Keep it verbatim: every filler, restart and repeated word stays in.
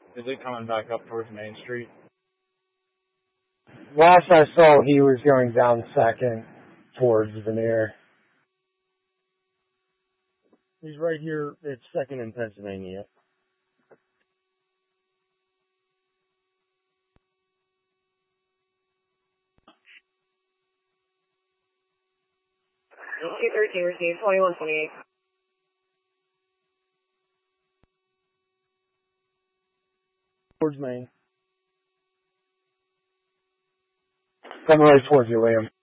Is it coming back up towards Main Street? Last I saw, he was going down second towards Veneer. He's right here at second in Pennsylvania. two thirteen received, twenty-one twenty-eight. Towards Main. Coming right towards you, Liam.